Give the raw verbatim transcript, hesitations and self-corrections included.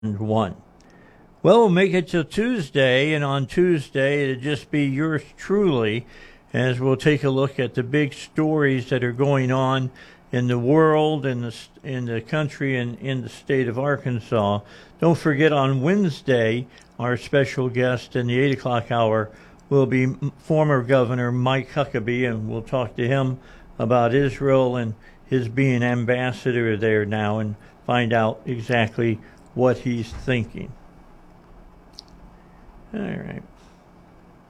one. Well, we'll make it till Tuesday, and on Tuesday it'll just be yours truly as we'll take a look at the big stories that are going on in the world, in the in the country, and in the state of Arkansas. Don't forget, on Wednesday, our special guest in the eight o'clock hour will be former Governor Mike Huckabee, and we'll talk to him about Israel and his being ambassador there now and find out exactly what he's thinking. All right.